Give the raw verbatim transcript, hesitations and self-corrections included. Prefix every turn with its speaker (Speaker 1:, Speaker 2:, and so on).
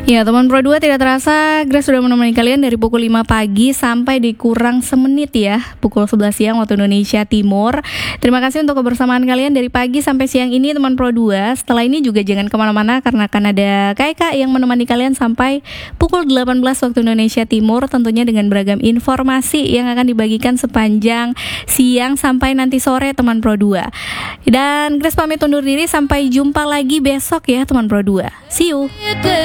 Speaker 1: Ya teman Pro dua, tidak terasa Grace sudah menemani kalian dari pukul lima pagi sampai dikurang semenit ya, pukul sebelas siang waktu Indonesia Timur. Terima kasih untuk kebersamaan kalian dari pagi sampai siang ini teman Pro dua. Setelah ini juga jangan kemana-mana karena akan ada K I K yang menemani kalian sampai pukul delapan belas waktu Indonesia Timur, tentunya dengan beragam informasi yang akan dibagikan sepanjang siang sampai nanti sore teman Pro dua. Dan Grace pamit undur diri, sampai jumpa lagi besok ya teman Pro dua. See you.